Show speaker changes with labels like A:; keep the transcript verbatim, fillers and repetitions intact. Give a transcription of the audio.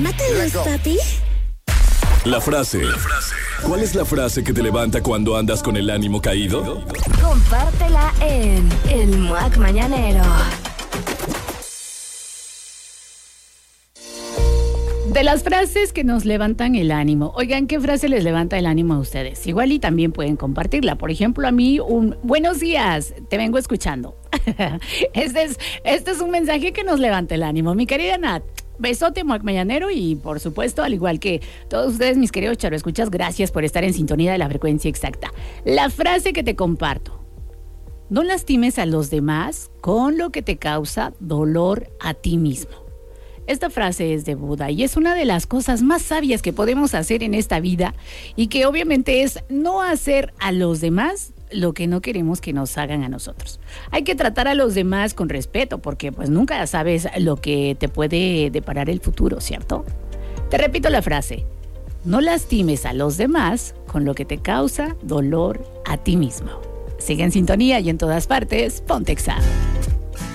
A: Mátalos, papi.
B: La frase. La frase. ¿Cuál es la frase que te levanta cuando andas con el ánimo caído?
A: Compártela en El Muac Mañanero.
C: De las frases que nos levantan el ánimo. Oigan, ¿qué frase les levanta el ánimo a ustedes? Igual y también pueden compartirla. Por ejemplo, a mí un buenos días, te vengo escuchando. Este es, este es un mensaje que nos levanta el ánimo. Mi querida Nat, besote Muac Mañanero y por supuesto, al igual que todos ustedes, mis queridos charoescuchas, gracias por estar en sintonía de la frecuencia exacta. La frase que te comparto. No lastimes a los demás con lo que te causa dolor a ti mismo. Esta frase es de Buda y es una de las cosas más sabias que podemos hacer en esta vida y que obviamente es no hacer a los demás lo que no queremos que nos hagan a nosotros. Hay que tratar a los demás con respeto porque pues nunca sabes lo que te puede deparar el futuro, ¿cierto? Te repito la frase, no lastimes a los demás con lo que te causa dolor a ti mismo. Sigue en sintonía y en todas partes, ponte Exa.